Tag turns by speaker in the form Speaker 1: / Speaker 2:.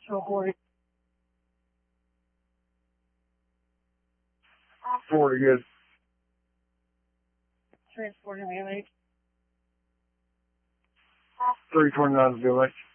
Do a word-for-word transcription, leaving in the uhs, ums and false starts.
Speaker 1: So forty.
Speaker 2: forty, good.
Speaker 1: Transporting the M H.
Speaker 2: three twenty-nine to B L H.